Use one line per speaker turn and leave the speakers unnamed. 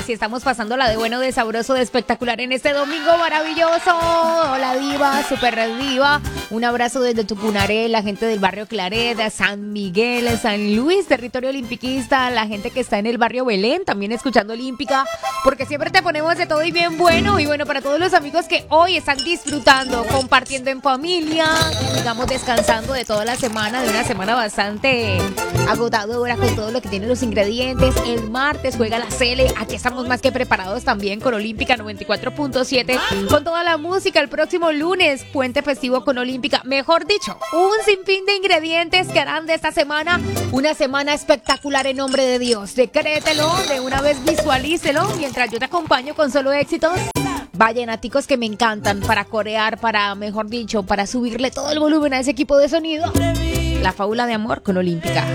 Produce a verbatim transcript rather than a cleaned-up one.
Así estamos pasándola de bueno, de sabroso, de espectacular en este domingo maravilloso. Hola diva, super diva. Un abrazo desde Tucunaré, la gente del barrio Clareda, San Miguel, San Luis, territorio olimpiquista, la gente que está en el barrio Belén, también escuchando Olímpica, porque siempre te ponemos de todo y bien bueno. Y bueno, para todos los amigos que hoy están disfrutando, compartiendo en familia, digamos descansando de toda la semana, de una semana bastante agotadora con todo lo que tiene los ingredientes. El martes juega la Cele, aquí estamos más que preparados también con Olímpica noventa y cuatro punto siete, con toda la música. El próximo lunes, puente festivo con Olímpica, mejor dicho, un sinfín de ingredientes que harán de esta semana una semana espectacular en nombre de Dios. Decrételo, de una vez visualícelo, mientras yo te acompaño con solo éxitos vallenaticos que me encantan para corear, para, mejor dicho, para subirle todo el volumen a ese equipo de sonido. La fábula de amor con Olímpica.